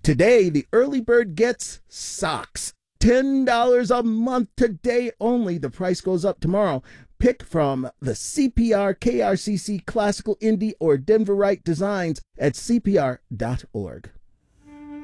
Today, the early bird gets socks. $10 a month today only. The price goes up tomorrow. Pick from the CPR, KRCC, Classical Indie, or Denverite designs at CPR.org.